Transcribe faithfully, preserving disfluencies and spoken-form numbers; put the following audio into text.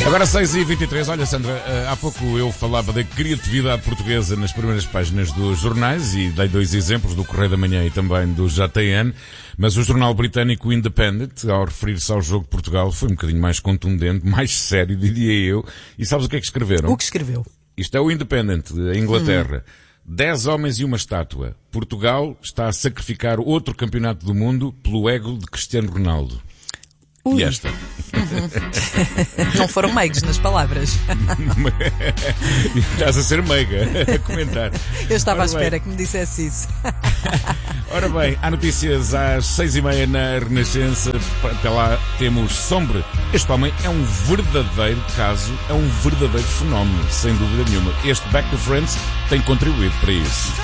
Agora seis e vinte e três, olha Sandra, há pouco eu falava da criatividade portuguesa nas primeiras páginas dos jornais e dei dois exemplos, do Correio da Manhã e também do J T N, mas o jornal britânico Independent, ao referir-se ao jogo de Portugal, foi um bocadinho mais contundente, mais sério, diria eu, e sabes o que é que escreveram? O que escreveu? Isto é o Independent, a Inglaterra. Hum. Dez homens e uma estátua. Portugal está a sacrificar outro campeonato do mundo pelo ego de Cristiano Ronaldo. Ui. E esta? Uhum. Não foram meigos nas palavras. Estás a ser meiga a comentar. Eu estava Ora à espera bem. que me dissesse isso. Ora bem, há notícias às seis e meia na Renascença. Até lá temos Sombre. Este homem é um verdadeiro caso, é um verdadeiro fenómeno, sem dúvida nenhuma. Este Back to Friends tem contribuído para isso.